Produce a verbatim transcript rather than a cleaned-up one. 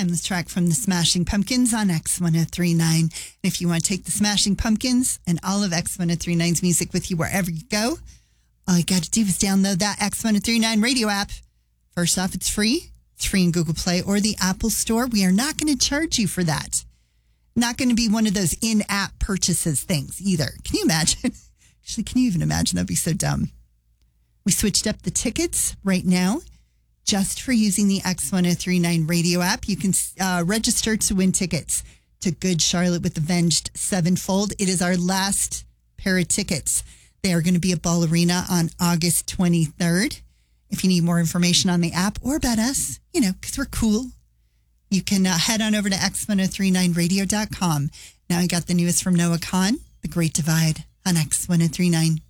Timeless track from the Smashing Pumpkins on X ten thirty-nine. And if you want to take the Smashing Pumpkins and all of X ten thirty-nine's music with you wherever you go, all you got to do is download that X ten thirty-nine radio app. First off, it's free. It's free in Google Play or the Apple Store. We are not going to charge you for that. Not going to be one of those in-app purchases things either. Can you imagine? Actually, can you even imagine? That'd be so dumb. We switched up the tickets right now. Just for using the X ten thirty-nine radio app, you can uh, register to win tickets to Good Charlotte with Avenged Sevenfold. It is our last pair of tickets. They are going to be at Ball Arena on August twenty-third. If you need more information on the app or about us, you know, because we're cool, you can uh, head on over to X ten thirty-nine radio dot com. Now I got the newest from Noah Kahan, The Great Divide on X ten thirty-nine.